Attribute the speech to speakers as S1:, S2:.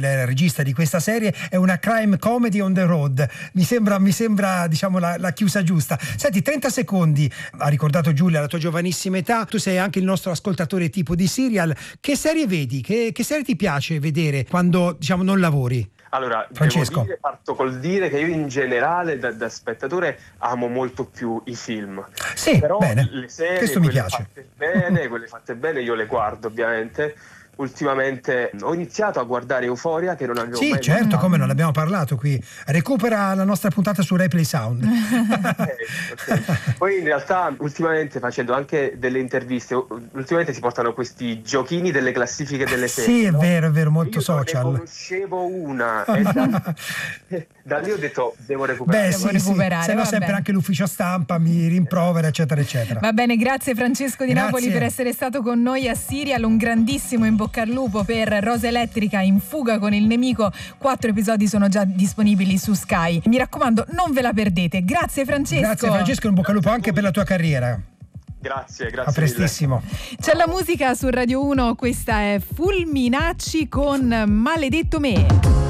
S1: il regista di questa serie, è una crime comedy on the road. Mi sembra diciamo la chiusa giusta. Senti, 30 secondi, ha ricordato Giulia la tua giovanissima età, tu sei anche il nostro ascoltatore tipo di serial. Che serie vedi? Che serie ti piace vedere quando diciamo non lavori?
S2: Allora,
S1: Francesco.
S2: parto col dire che io in generale da spettatore amo molto più i film.
S1: Sì,
S2: però
S1: bene,
S2: le serie,
S1: questo mi piace.
S2: quelle fatte bene io le guardo ovviamente. Ultimamente ho iniziato a guardare Euphoria, che non avevo mai
S1: certo,
S2: guardato.
S1: come non abbiamo parlato qui. Recupera la nostra puntata su Replay Sound.
S2: Okay. Poi in realtà ultimamente, facendo anche delle interviste, ultimamente si portano questi giochini delle classifiche delle serie.
S1: Sì, è vero, molto
S2: io
S1: social.
S2: Ne conoscevo una e da lì ho detto devo recuperare.
S1: Beh,
S3: recuperare,
S1: se no
S3: va
S1: sempre
S3: bene.
S1: anche l'ufficio stampa mi rimprovera, eccetera, eccetera.
S3: Va bene, grazie Francesco di
S1: Grazie.
S3: Napoli per essere stato con noi a Serial. Un grandissimo in bocca al lupo per Rosa Elettrica, In fuga con il nemico. 4 episodi sono già disponibili su Sky. Mi raccomando, non ve la perdete. Grazie Francesco.
S1: Grazie Francesco, in bocca al lupo anche per la tua carriera.
S2: Grazie
S1: A prestissimo.
S3: C'è la musica su Radio 1, questa è Fulminacci con Maledetto me.